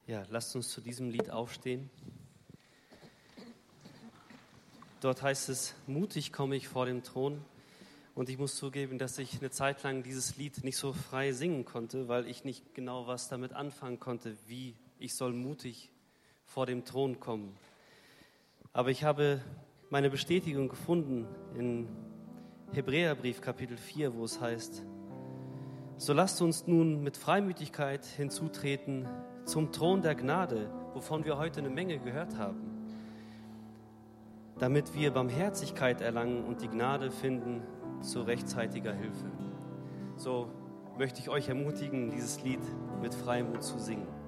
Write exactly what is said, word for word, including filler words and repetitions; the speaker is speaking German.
Ja, lasst uns zu diesem Lied aufstehen. Dort heißt es, mutig komme ich vor den Thron. Und ich muss zugeben, dass ich eine Zeit lang dieses Lied nicht so frei singen konnte, weil ich nicht genau was damit anfangen konnte, wie ich soll mutig vor dem Thron kommen. Aber ich habe meine Bestätigung gefunden in Hebräerbrief Kapitel vier, wo es heißt, so lasst uns nun mit Freimütigkeit hinzutreten zum Thron der Gnade, wovon wir heute eine Menge gehört haben, damit wir Barmherzigkeit erlangen und die Gnade finden zu rechtzeitiger Hilfe. So möchte ich euch ermutigen, dieses Lied mit Freimut zu singen.